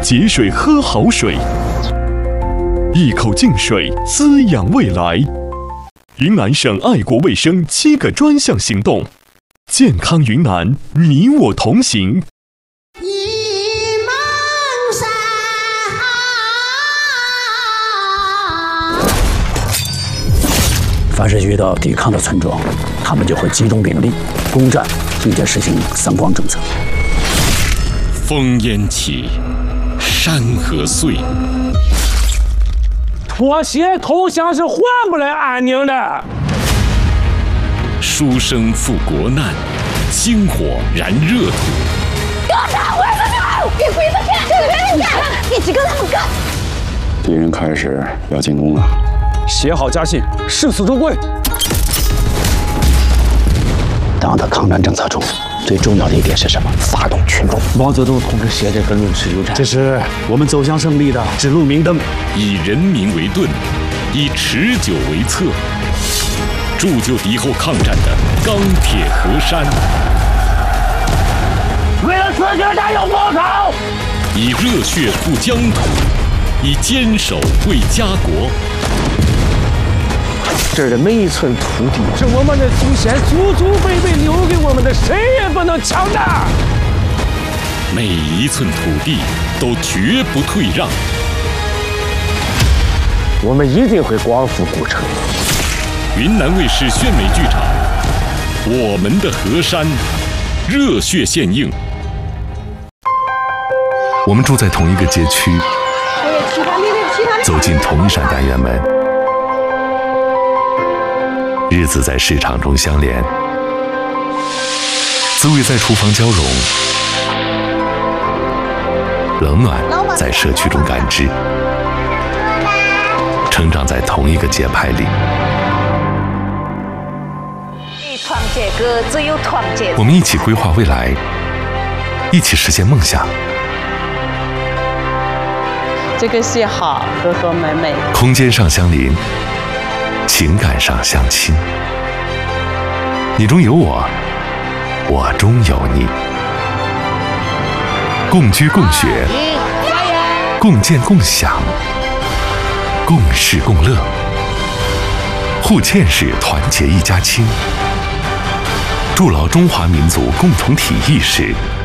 节水喝好水，一口净水滋养未来。云南省爱国卫生7个专项行动，健康云南，你我同行。 凡是遇到抵抗的村庄，他们就会集中兵力攻占，并且实行三光政策。 烽烟起，山河碎。 妥协投降是换不来安宁的。 书生赴国难，星火燃热土。 给我杀！我要死！给鬼子干！这个人干！一起跟他们干！ 敌人开始要进攻了。 写好家信，誓死忠归。 党的抗战政策中最重要的一点是什么？发动群众。 毛泽东同志写这个论持久战，这是我们走向胜利的指路明灯。 以人民为盾，以持久为策，铸就敌后抗战的钢铁河山。 为了自觉战有报仇， 以热血护疆土，以坚守为家国。 这儿的每一寸土地是我们的祖先祖祖辈辈留给我们的，谁也不能抢的。 每一寸土地都绝不退让。 我们一定会光复古城。 云南卫视宣美剧场，我们的河山，热血献映。 我们住在同一个街区，走进同一扇单元门。日子在市场中相连，滋味在厨房交融，冷暖在社区中感知，成长在同一个节拍里。 团结哥，只有团结。 我们一起规划未来，一起实现梦想。 这个戏好，和和美美。 空间上相邻，情感上相亲，你中有我，我中有你，共居共学，共建共享，共事共乐，互嵌式团结一家亲，筑牢中华民族共同体意识，